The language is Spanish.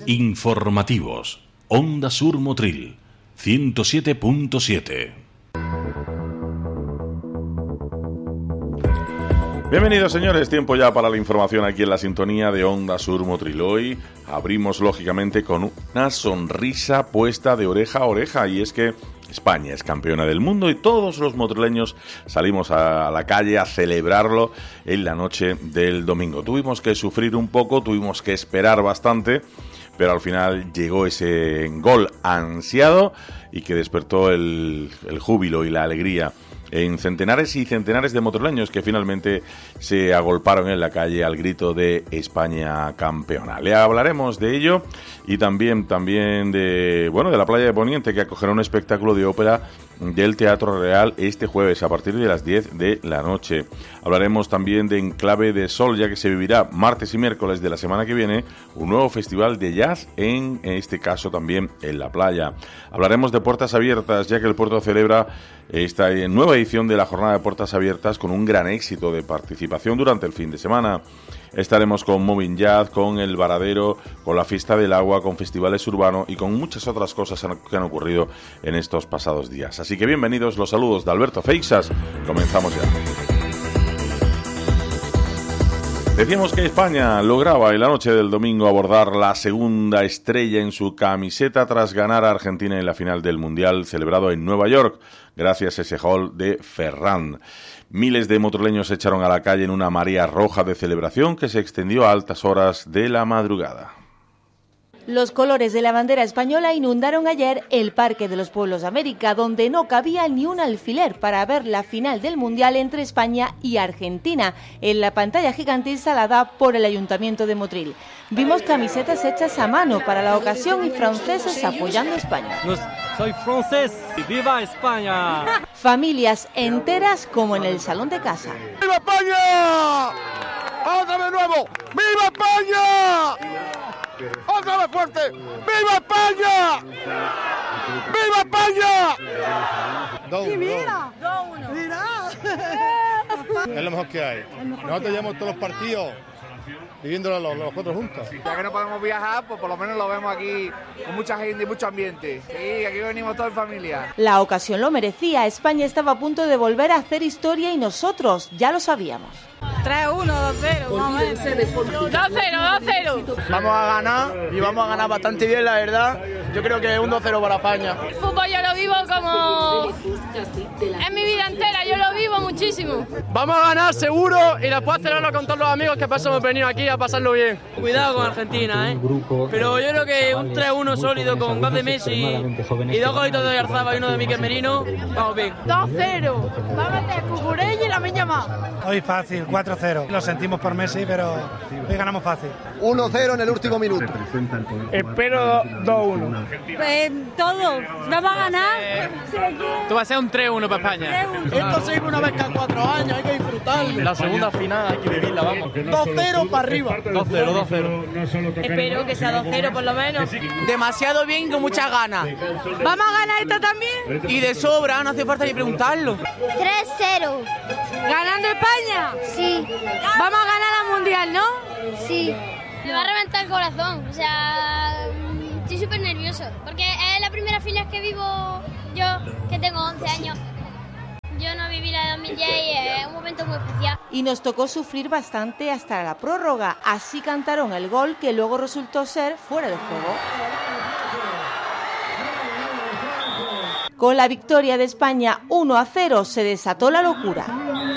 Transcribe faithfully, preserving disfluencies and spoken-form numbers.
Informativos. Onda Sur Motril, ciento siete punto siete. Bienvenidos, señores, tiempo ya para la información aquí en la sintonía de Onda Sur Motril. Hoy abrimos lógicamente con una sonrisa puesta de oreja a oreja, y es que España es campeona del mundo y todos los motrileños salimos a la calle a celebrarlo en la noche del domingo. Tuvimos que sufrir un poco, tuvimos que esperar bastante, pero al final llegó ese gol ansiado y que despertó el, el júbilo y la alegría en centenares y centenares de motrileños que finalmente se agolparon en la calle al grito de España campeona. Le hablaremos de ello y también, también de, bueno, de la playa de Poniente, que acogerá un espectáculo de ópera del Teatro Real este jueves a partir de las diez de la noche. Hablaremos también de Enclave de Sol, ya que se vivirá martes y miércoles de la semana que viene un nuevo festival de jazz, en este caso también en la playa. Hablaremos de Puertas Abiertas, ya que el puerto celebra esta nueva edición de la jornada de Puertas Abiertas con un gran éxito de participación durante el fin de semana. Estaremos con Moving Jazz, con El Varadero, con la Fiesta del Agua, con festivales urbanos y con muchas otras cosas que han ocurrido en estos pasados días. Así que bienvenidos, los saludos de Alberto Feixas. Comenzamos ya. Decíamos que España lograba en la noche del domingo abordar la segunda estrella en su camiseta tras ganar a Argentina en la final del Mundial celebrado en Nueva York, gracias a ese gol de Ferran. Miles de motrileños se echaron a la calle en una marea roja de celebración que se extendió a altas horas de la madrugada. Los colores de la bandera española inundaron ayer el Parque de los Pueblos de América, donde no cabía ni un alfiler para ver la final del Mundial entre España y Argentina, en la pantalla gigante instalada por el Ayuntamiento de Motril. Vimos camisetas hechas a mano para la ocasión y franceses apoyando a España. Soy francés, ¡viva España! Familias enteras como en el salón de casa. ¡Viva España! ¡Otra vez nuevo! ¡Viva España! ¡Otra vez fuerte! ¡Viva España! ¡Viva España! Dos uno. Mira, dos uno. Es lo mejor que hay. Nosotros llevamos todos los partidos viviéndolo los, los cuatro juntos. Ya que no podemos viajar, pues por lo menos lo vemos aquí con mucha gente y mucho ambiente. Sí, aquí venimos todos en familia. La ocasión lo merecía. España estaba a punto de volver a hacer historia y nosotros ya lo sabíamos. tres uno, dos cero. dos cero, dos cero. Vamos a ganar y vamos a ganar bastante bien, la verdad. Yo creo que un dos cero para España. El fútbol yo lo vivo como... es mi vida entera, yo lo vivo muchísimo. Vamos a ganar seguro y después celebrarlo con todos los amigos que pasamos venido aquí a pasarlo bien. Cuidado con Argentina, ¿eh? Pero yo creo que un tres uno sólido con gol de Messi y dos golitos de Oyarzabal y uno de Miquel Merino, vamos bien. dos cero. Va a meter Cucurella y la Miña más. Hoy fácil, cuatro cero. Lo sentimos por Messi, pero hoy ganamos fácil. uno cero en el último minuto. Espero dos uno. Pues todo, vamos a ganar. Esto va a ser un tres uno para España. Esto se hizo una vez cada cuatro años, hay que disfrutarlo. La segunda final hay que vivirla, vamos. dos cero para arriba. dos cero, dos cero. Espero que sea dos cero por lo menos. Demasiado bien, con muchas ganas. ¿Vamos a ganar esta también? Y de sobra, no hace falta ni preguntarlo. tres cero. ¿Ganando España? Sí, Vamos a ganar la Mundial, ¿no? sí. Me va a reventar el corazón, o sea, estoy súper nervioso, porque es la primera final que vivo yo, que tengo once años. Yo no viví la de dos mil diez y es un momento muy especial. Y nos tocó sufrir bastante hasta la prórroga. Así cantaron el gol que luego resultó ser fuera de juego. Con la victoria de España uno a cero se desató la locura.